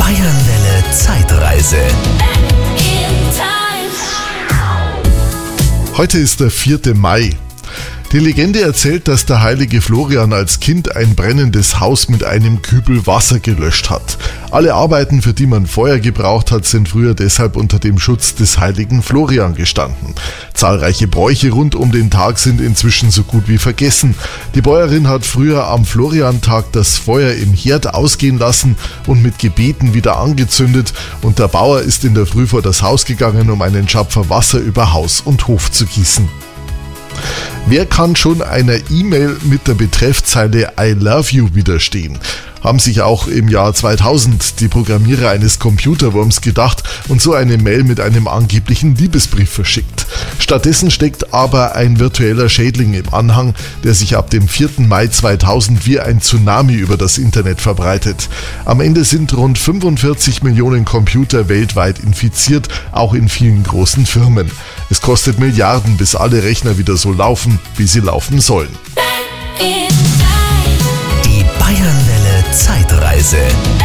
Bayernwelle Zeitreise. Heute ist der 4. Mai. Die Legende erzählt, dass der heilige Florian als Kind ein brennendes Haus mit einem Kübel Wasser gelöscht hat. Alle Arbeiten, für die man Feuer gebraucht hat, sind früher deshalb unter dem Schutz des heiligen Florian gestanden. Zahlreiche Bräuche rund um den Tag sind inzwischen so gut wie vergessen. Die Bäuerin hat früher am Floriantag das Feuer im Herd ausgehen lassen und mit Gebeten wieder angezündet, und der Bauer ist in der Früh vor das Haus gegangen, um einen Schapfer Wasser über Haus und Hof zu gießen. Wer kann schon einer E-Mail mit der Betreffzeile I love you widerstehen? Haben sich auch im Jahr 2000 die Programmierer eines Computerwurms gedacht und so eine Mail mit einem angeblichen Liebesbrief verschickt. Stattdessen steckt aber ein virtueller Schädling im Anhang, der sich ab dem 4. Mai 2000 wie ein Tsunami über das Internet verbreitet. Am Ende sind rund 45 Millionen Computer weltweit infiziert, auch in vielen großen Firmen. Es kostet Milliarden, bis alle Rechner wieder so laufen, wie sie laufen sollen. Die Bayernwelle Zeitreise.